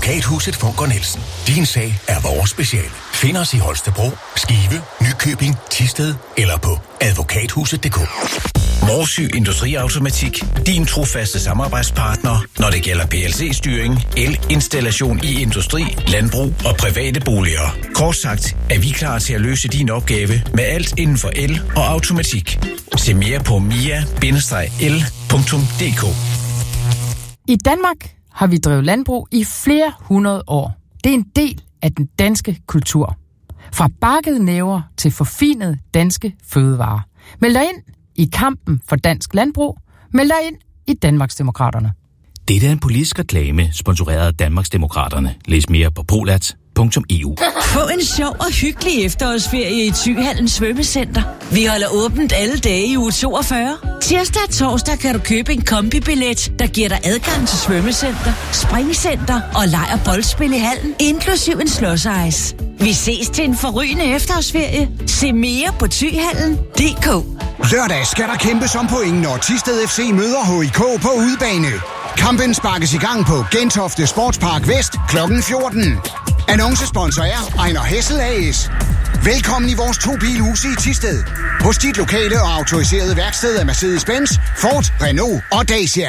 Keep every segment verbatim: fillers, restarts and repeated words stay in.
Advokathuset Funker Nielsen. Din sag er vores speciale. Find os i Holstebro, Skive, Nykøbing, Thisted eller på advokathuset punktum d k. Morsø Industriautomatik. Din trofaste samarbejdspartner, når det gælder P L C-styring, elinstallation i industri, landbrug og private boliger. Kort sagt er vi klar til at løse din opgave med alt inden for el og automatik. Se mere på mia bindestreg l punktum d k. I Danmark har vi drevet landbrug i flere hundrede år. Det er en del af den danske kultur. Fra bakkede næver til forfinede danske fødevarer. Meld dig ind i kampen for dansk landbrug. Meld dig ind i Danmarksdemokraterne. Det er en politisk reklame, sponsoreret af Danmarksdemokraterne. Læs mere på polat punktum e u. Få en sjov og hyggelig efterårsferie i Thyhallen Svømmecenter. Vi holder åbent alle dage i uge toogfyrre. Tirsdag og torsdag kan du købe en kombibillet, der giver dig adgang til svømmecenter, springcenter og lejr- og boldspil i hallen, inklusiv en slåsejs. Vi ses til en forrygende efterårsferie. Se mere på thyhallen punktum d k. Lørdag skal der kæmpes om point, når Thisted F C møder H I K på udebane. Kampen sparkes i gang på Gentofte Sportspark Vest klokken fjorten. Annoncesponsor er Ejner Hessel A S. Velkommen i vores to bilhuse i Thisted. Hos dit lokale og autoriserede værksted af Mercedes-Benz, Ford, Renault og Dacia.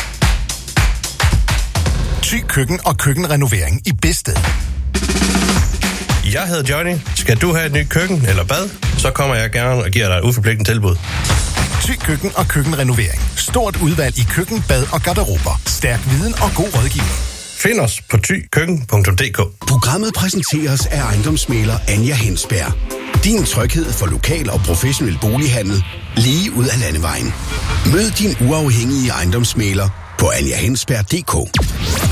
Thy Køkken og køkkenrenovering i Bedsted. Jeg hedder Johnny. Skal du have et nyt køkken eller bad, så kommer jeg gerne og giver dig et uforpligtende tilbud. Thy Køkken og køkkenrenovering. Stort udvalg i køkken, bad og garderober. Stærk viden og god rådgivning. Find os på thy køkken punktum d k. Programmet præsenteres af ejendomsmægler Anja Hensberg. Din tryghed for lokal og professionel bolighandel lige ud af landevejen. Mød din uafhængige ejendomsmægler på anja hensberg punktum d k.